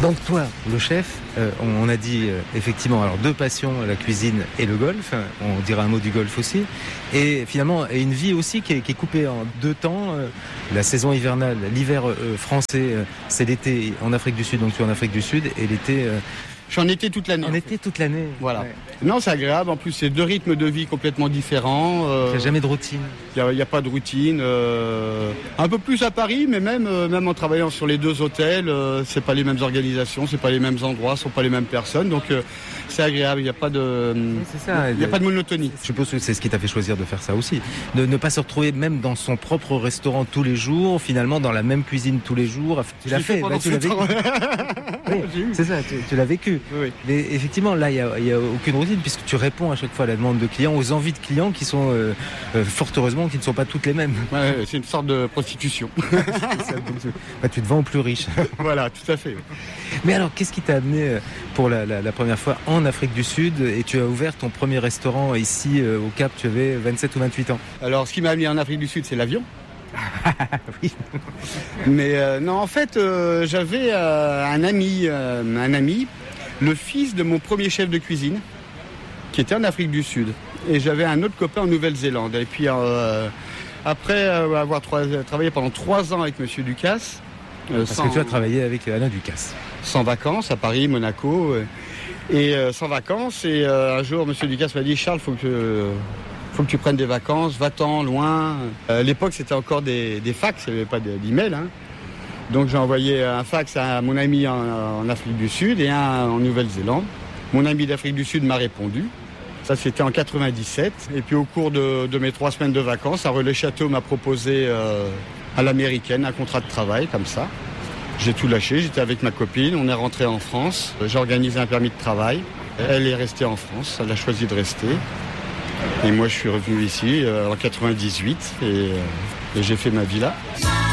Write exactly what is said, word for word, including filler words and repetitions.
Donc toi, le chef, euh, on, on a dit euh, effectivement alors deux passions, la cuisine et le golf. On dira un mot du golf aussi. Et finalement, et une vie aussi qui est, qui est coupée en deux temps. Euh, la saison hivernale, l'hiver euh, français, euh, c'est l'été en Afrique du Sud, donc tu es en Afrique du Sud, et l'été... Euh, Je suis en été toute l'année. En, en été toute l'année. Voilà. Ouais. Non, c'est agréable. En plus, c'est deux rythmes de vie complètement différents. Il n'y a jamais de routine. Il n'y a, a pas de routine. Euh, un peu plus à Paris, mais même, euh, même en travaillant sur les deux hôtels, euh, c'est pas les mêmes organisations, c'est pas les mêmes endroits, ce sont pas les mêmes personnes. Donc, euh, c'est agréable. Il n'y a pas de, oui, c'est ça. Il n'y a pas de monotonie. Je suppose que c'est ce qui t'a fait choisir de faire ça aussi. De ne pas se retrouver même dans son propre restaurant tous les jours, finalement dans la même cuisine tous les jours. Tu l'as fait, bah, tu l'as vécu. Oui, c'est ça, tu, tu l'as vécu. Oui, oui. Mais effectivement, là, il n'y a, a aucune routine puisque tu réponds à chaque fois à la demande de clients, aux envies de clients qui sont, euh, euh, fort heureusement, qui ne sont pas toutes les mêmes. Ouais, c'est une sorte de prostitution. ça, donc, bah, tu te vends aux plus riches. Voilà, tout à fait. Mais alors, qu'est-ce qui t'a amené pour la, la, la première fois en Afrique du Sud et tu as ouvert ton premier restaurant ici euh, au Cap, tu avais vingt-sept ou vingt-huit ans. Alors, ce qui m'a amené en Afrique du Sud, c'est l'avion. Oui. Mais euh, non, en fait, euh, j'avais euh, un ami, euh, un ami, le fils de mon premier chef de cuisine, qui était en Afrique du Sud. Et j'avais un autre copain en Nouvelle-Zélande. Et puis, euh, après euh, avoir tra- travaillé pendant trois ans avec Monsieur Ducasse... Euh, Parce sans, que tu as travaillé avec Alain Ducasse. Sans vacances, à Paris, Monaco. Euh, et euh, sans vacances. Et euh, un jour, Monsieur Ducasse m'a dit « Charles, il faut que... Euh, faut que tu prennes des vacances, va-t'en, loin. » euh, À l'époque, c'était encore des, des fax, il n'y avait pas d'email. Hein. Donc j'ai envoyé un fax à mon ami en, en Afrique du Sud et un en Nouvelle-Zélande. Mon ami d'Afrique du Sud m'a répondu. Ça, c'était en quatre-vingt-dix-sept. Et puis au cours de, de mes trois semaines de vacances, un relais château m'a proposé euh, à l'américaine un contrat de travail, comme ça. J'ai tout lâché, j'étais avec ma copine, on est rentré en France. J'ai organisé un permis de travail. Elle est restée en France, elle a choisi de rester. Et moi, je suis revenu ici euh, en quatre-vingt-dix-huit et, euh, et j'ai fait ma vie là.